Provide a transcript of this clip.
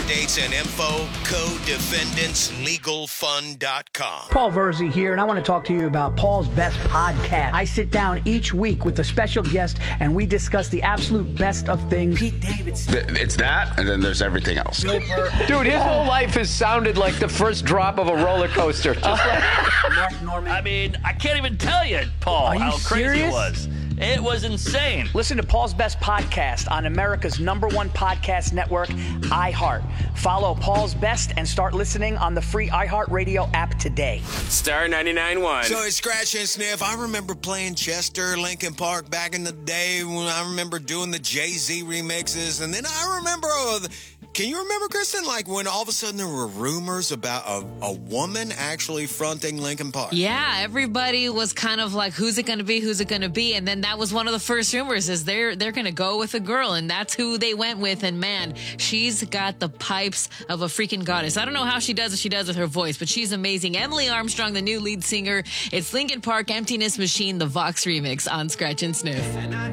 updates and info, co-defendantslegalfund.com. Paul Verzi here, and I want to talk to you about Paul's Best Podcast. I sit down each week with a special guest, and we discuss the absolute best of things. Pete Davidson. It's that, and then there's everything else. Dude, his whole life has sounded like the first drop of a roller coaster. Just like Mark Norman. I mean, I can't even tell you, Paul, Are you how crazy serious? it was. It was insane. Listen to Paul's Best Podcast on America's #1 podcast network, iHeart. Follow Paul's Best and start listening on the free iHeartRadio app today. Star 99.1. So it's Scratch and Sniff. I remember playing Chester, Lincoln Park back in the day when I remember doing the Jay-Z remixes. And then I remember, can you remember, Kristen, like when all of a sudden there were rumors about a woman actually fronting Lincoln Park? Yeah, everybody was kind of like, who's it going to be? Who's it going to be? And then that was one of the first rumors is they're going to go with a girl, and that's who they went with. And man, she's got the pipes of a freaking goddess. I don't know how she does what she does with her voice, but she's amazing. Emily Armstrong, the new lead singer. It's Linkin Park, Emptiness Machine, the Vox remix on Scratch and Sniff.